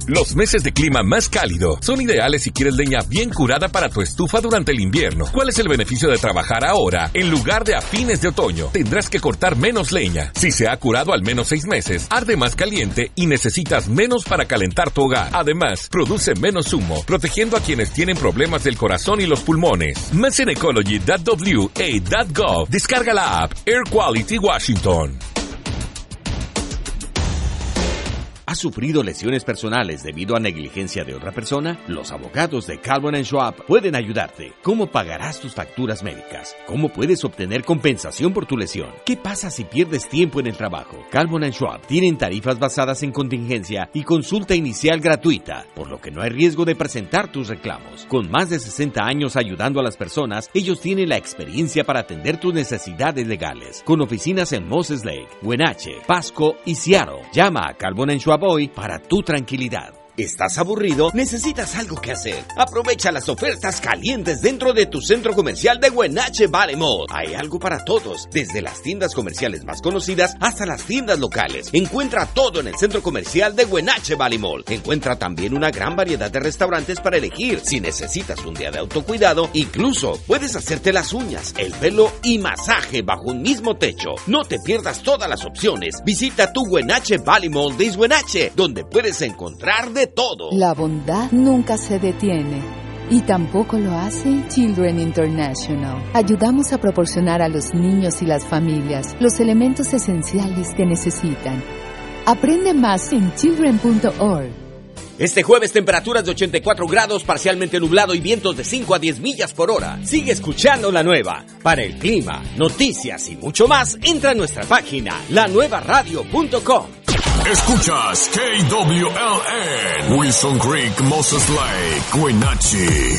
Los meses de clima más cálido son ideales si quieres leña bien curada para tu estufa durante el invierno. ¿Cuál es el beneficio de trabajar ahora en lugar de a fines de otoño? Tendrás que cortar menos leña. Si se ha curado al menos 6 meses, arde más caliente y necesitas menos para calentar tu hogar. Además, produce menos humo, protegiendo a quienes tienen problemas del corazón y los pulmones. Más en ecology.wa.gov. Descarga la app Air Quality Washington. ¿Has sufrido lesiones personales debido a negligencia de otra persona? Los abogados de Calvin & Schwab pueden ayudarte. ¿Cómo pagarás tus facturas médicas? ¿Cómo puedes obtener compensación por tu lesión? ¿Qué pasa si pierdes tiempo en el trabajo? Calvin & Schwab tienen tarifas basadas en contingencia y consulta inicial gratuita, por lo que no hay riesgo de presentar tus reclamos. Con más de 60 años ayudando a las personas, ellos tienen la experiencia para atender tus necesidades legales. Con oficinas en Moses Lake, Wenatchee, Pasco y Seattle. Llama a Calvin & Schwab hoy para tu tranquilidad. ¿Estás aburrido? ¿Necesitas algo que hacer? Aprovecha las ofertas calientes dentro de tu centro comercial de Wenatchee Valley Mall. Hay algo para todos, desde las tiendas comerciales más conocidas hasta las tiendas locales. Encuentra todo en el centro comercial de Wenatchee Valley Mall. Encuentra también una gran variedad de restaurantes para elegir. Si necesitas un día de autocuidado, incluso puedes hacerte las uñas, el pelo y masaje bajo un mismo techo. No te pierdas todas las opciones. Visita tu Wenatchee Valley Mall de East Wenatchee, donde puedes encontrar de todo. La bondad nunca se detiene y tampoco lo hace Children International. Ayudamos a proporcionar a los niños y las familias los elementos esenciales que necesitan. Aprende más en children.org. Este jueves, temperaturas de 84 grados, parcialmente nublado y vientos de 5 a 10 millas por hora. Sigue escuchando La Nueva. Para el clima, noticias y mucho más, entra a nuestra página, lanuevaradio.com. Escuchas KWLN, Wilson Creek, Moses Lake, Wenatchee,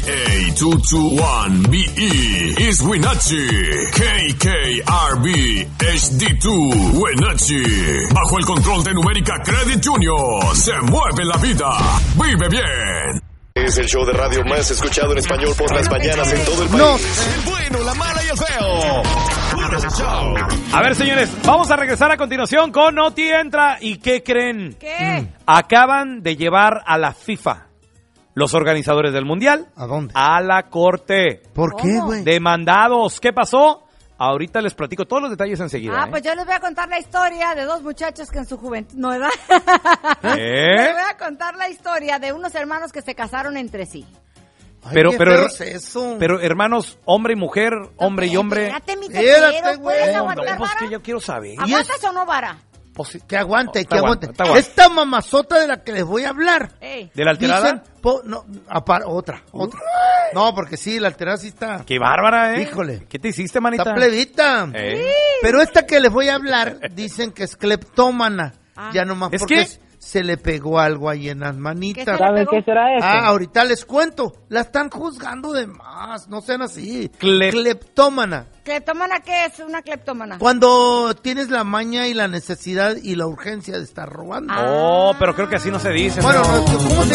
KA221BE, East Wenatchee, KKRB, HD2, Wenatchee. Bajo el control de Numérica Credit Junior, se mueve la vida, vive bien. Es el show de radio más escuchado en español por las mañanas en todo el país. El bueno, la mala y el feo. A ver, señores, vamos a regresar a continuación con Noti Entra. ¿Y qué creen? ¿Qué? Acaban de llevar a la FIFA, los organizadores del Mundial. ¿A dónde? A la corte. ¿Por qué, güey? Demandados. ¿Qué pasó? Ahorita les platico todos los detalles enseguida. Pues yo les voy a contar la historia de dos muchachos que en su juventud... No, ¿verdad? Les voy a contar la historia de unos hermanos que se casaron entre sí. Ay, pero hermanos, hombre y mujer, hombre y hombre. Espérate, mi tequilero, ¿puedes No, aguantar, pues vara? que yo quiero saber. ¿Aguantas o no, vara? Pues, que aguante, No, que aguante. está aguanta. Esta mamazota de la que les voy a hablar. Ey. ¿De la alterada? Dicen, otra. No, porque sí, la alterada sí está. Qué bárbara, Híjole. ¿Qué te hiciste, manita? Está plebita. Pero esta que les voy a hablar, dicen que es cleptómana. Ya nomás ¿Es porque qué? se le pegó algo ahí en las manitas. ¿Saben qué será eso? Ahorita les cuento. La están juzgando de más. No sean así. Cleptómana. ¿Cleptómana qué es una cleptómana? Cuando tienes la maña y la necesidad y la urgencia de estar robando. Oh, pero creo que así no se dice. Bueno, ¿no? ¿cómo se